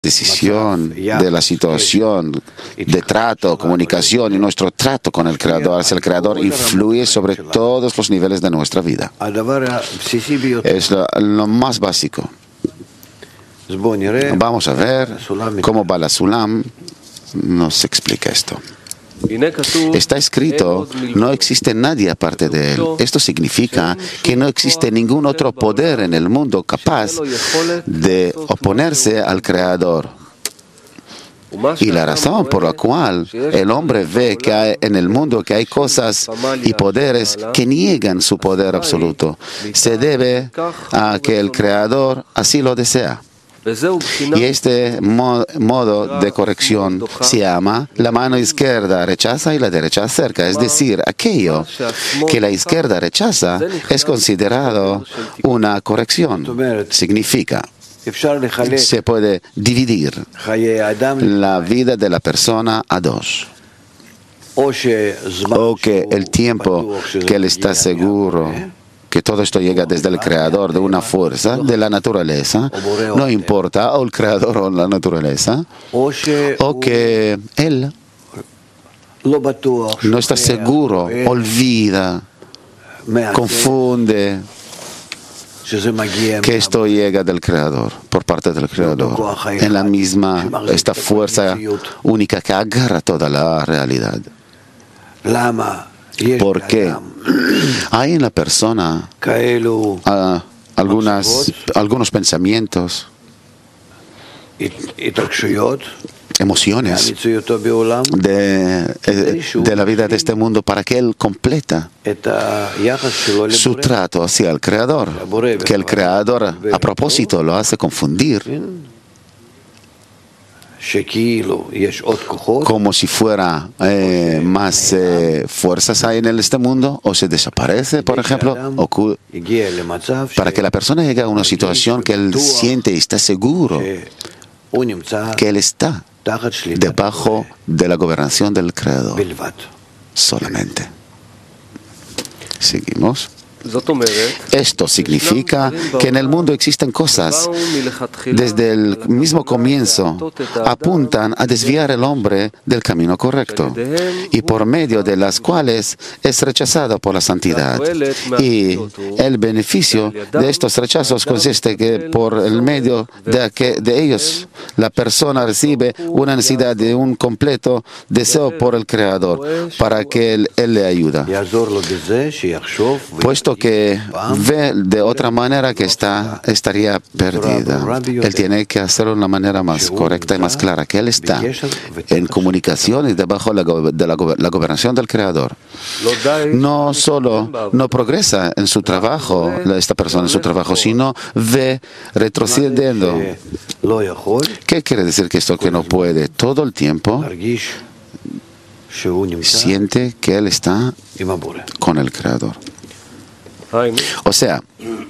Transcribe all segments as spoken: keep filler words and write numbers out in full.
decisión de la situación, de trato, comunicación y nuestro trato con el Creador hacia el Creador influye sobre todos los niveles de nuestra vida. Es lo, lo más básico. Vamos a ver cómo Baal HaSulam nos explica esto. Está escrito, no existe nadie aparte de él. Esto significa que no existe ningún otro poder en el mundo capaz de oponerse al Creador. Y la razón por la cual el hombre ve que hay en el mundo que hay cosas y poderes que niegan su poder absoluto se debe a que el Creador así lo desea. Y este mo modo de corrección se llama la mano izquierda rechaza y la derecha acerca. Es decir, aquello que la izquierda rechaza es considerado una corrección. Significa, se puede dividir la vida de la persona a dos. O que el tiempo que él está seguro que todo esto llega desde el Creador, de una fuerza, de la naturaleza, no importa, o el Creador o la naturaleza, o que él no está seguro, olvida, confunde que esto llega del Creador, por parte del Creador, en la misma, esta fuerza única que agarra toda la realidad. ¿Por qué? Hay en la persona uh, algunas, algunos pensamientos, emociones de, de la vida de este mundo para que él completa su trato hacia el Creador, que el Creador a propósito lo hace confundir como si fuera eh, más eh, fuerzas hay en este mundo, o se desaparece, por ejemplo, o para que la persona llegue a una situación que él siente y está seguro que él está debajo de la gobernación del Creador solamente. Seguimos. Esto significa que en el mundo existen cosas desde el mismo comienzo apuntan a desviar al hombre del camino correcto y por medio de las cuales es rechazado por la santidad. Y el beneficio de estos rechazos consiste que por el medio de, que, de ellos la persona recibe una necesidad de un completo deseo por el Creador para que él, él le ayude. Puesto que ve de otra manera que está, estaría perdida. Él tiene que hacerlo de una manera más correcta y más clara, que él está en comunicación y debajo de la, de la, la gobernación del Creador. No solo no progresa en su trabajo, esta persona en su trabajo, sino ve retrocediendo. ¿Qué quiere decir que esto que no puede? Todo el tiempo siente que él está con el Creador. O sea,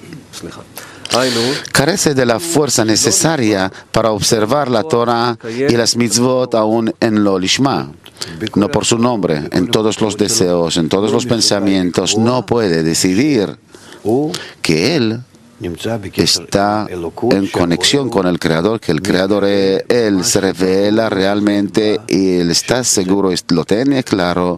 carece de la fuerza necesaria para observar la Torah y las mitzvot aún en lo lishma, no por su nombre, en todos los deseos, en todos los pensamientos, no puede decidir que él está en conexión con el Creador, que el Creador, él se revela realmente y él está seguro, lo tiene claro,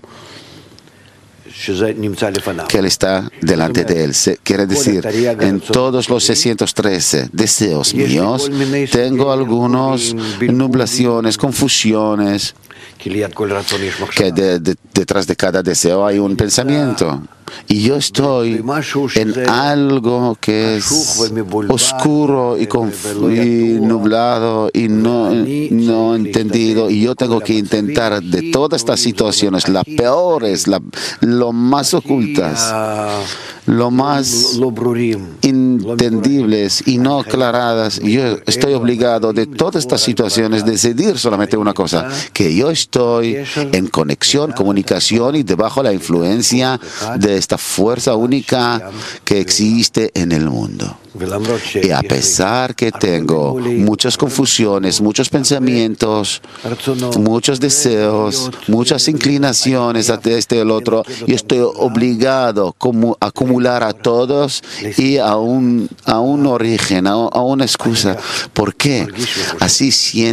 que él está delante de él. Se, quiere decir, en todos los seiscientos trece deseos míos, tengo algunas nublaciones, confusiones, que de, de, detrás de cada deseo hay un pensamiento. Y yo estoy en algo que es oscuro y, y nublado y no, no entendido. Y yo tengo que intentar de todas estas situaciones, las peores, la, lo más ocultas, lo más entendibles y no aclaradas. Yo estoy obligado de todas estas situaciones a decidir solamente una cosa, que yo estoy en conexión, comunicación y debajo de la influencia de esta fuerza única que existe en el mundo. Y a pesar que tengo muchas confusiones, muchos pensamientos, muchos deseos, muchas inclinaciones a este y el otro, yo estoy obligado a acumular a todos y a un, a un origen, a, a una excusa. ¿Por qué? Así siento